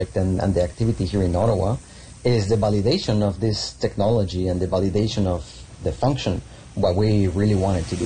and the activity here in Ottawa is the validation of this technology and the validation of the function, what we really wanted to do.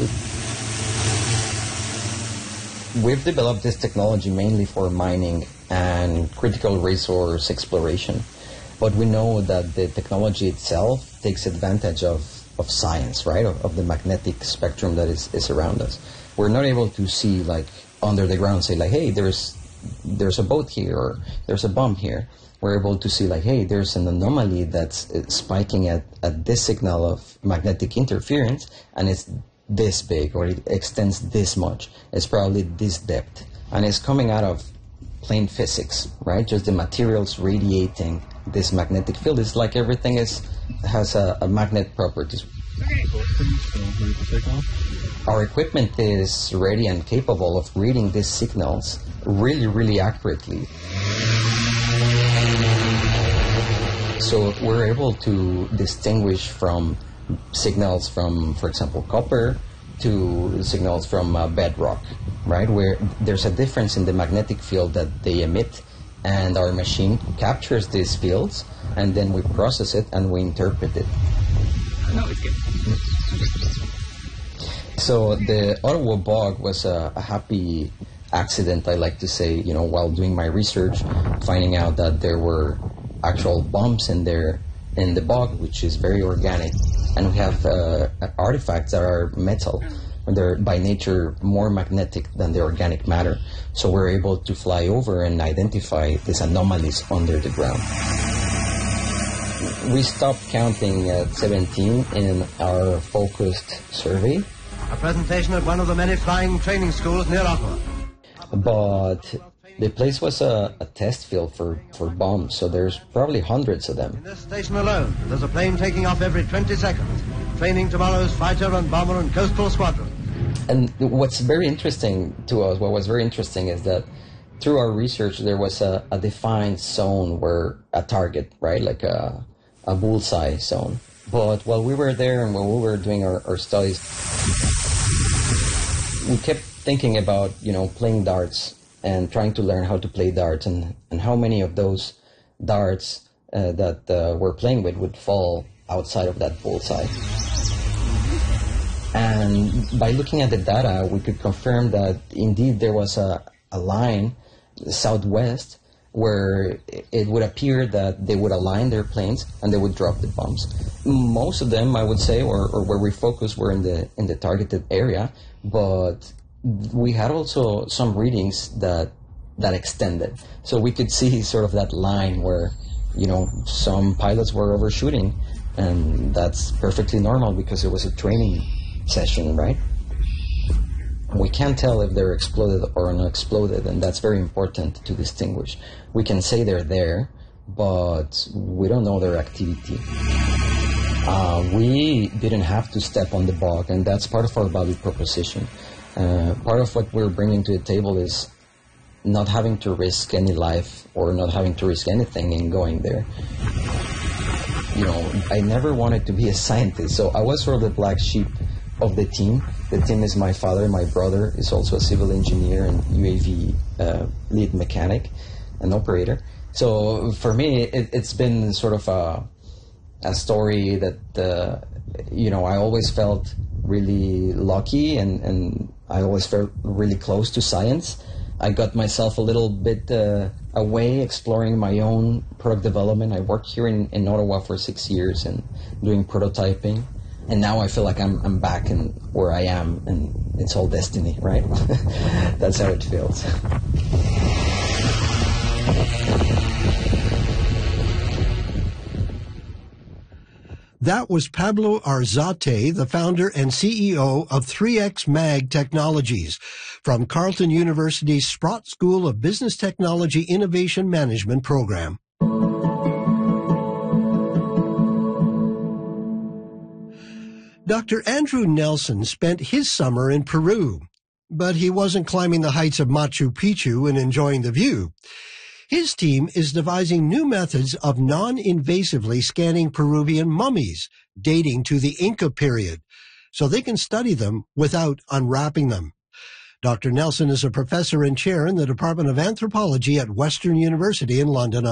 We've developed this technology mainly for mining and critical resource exploration, but we know that the technology itself takes advantage of science, right, of the magnetic spectrum that is around us. We're not able to see, like, under the ground, say, like, hey, there's a boat here, or there's a bomb here. We're able to see, like, hey, there's an anomaly that's spiking at this signal of magnetic interference, and it's this big, or it extends this much. It's probably this depth. And it's coming out of plain physics, right? Just the materials radiating this magnetic field. It's like everything has a magnet properties. Our equipment is ready and capable of reading these signals really, really accurately. So we're able to distinguish from signals from, for example, copper to signals from bedrock, right? Where there's a difference in the magnetic field that they emit, and our machine captures these fields, and then we process it and we interpret it. No, it's good. So the Ottawa bog was a happy accident, I like to say, while doing my research, finding out that there were actual bombs in there in the bog, which is very organic, and we have artifacts that are metal. They're by nature more magnetic than the organic matter, so we're able to fly over and identify these anomalies under the ground. We stopped counting at 17 in our focused survey. A presentation at one of the many flying training schools near Ottawa. But the place was a test field for bombs, so there's probably hundreds of them. In this station alone, there's a plane taking off every 20 seconds, training tomorrow's fighter and bomber and coastal squadron. And what's very interesting to us, what was very interesting is that through our research, there was a defined zone where a target, right, like a bullseye zone. But while we were there and while we were doing our studies, we kept thinking about, playing darts and trying to learn how to play darts and how many of those darts that we're playing with would fall outside of that bullseye. And by looking at the data, we could confirm that indeed there was a line southwest where it would appear that they would align their planes and they would drop the bombs. Most of them, I would say, or where we focused, were in the targeted area, but we had also some readings that extended. So we could see sort of that line where, some pilots were overshooting, and that's perfectly normal because it was a training session, right? We can't tell if they're exploded or unexploded, and that's very important to distinguish. We can say they're there, but we don't know their activity. We didn't have to step on the bog, and that's part of our value proposition. Part of what we're bringing to the table is not having to risk any life or not having to risk anything in going there. I never wanted to be a scientist, so I was sort of the black sheep of the team. The team is my father. My brother is also a civil engineer and UAV lead mechanic and operator. So for me, it's been sort of a story that, I always felt really lucky and I always felt really close to science. I got myself a little bit away exploring my own product development. I worked here in Ottawa for 6 years and doing prototyping. And now I feel like I'm back in where I am, and it's all destiny, right? That's how it feels. That was Pablo Arzate, the founder and CEO of 3X Mag Technologies, from Carleton University's Sprott School of Business Technology Innovation Management program. Dr. Andrew Nelson spent his summer in Peru, but he wasn't climbing the heights of Machu Picchu and enjoying the view. His team is devising new methods of non-invasively scanning Peruvian mummies dating to the Inca period, so they can study them without unwrapping them. Dr. Nelson is a professor and chair in the Department of Anthropology at Western University in London,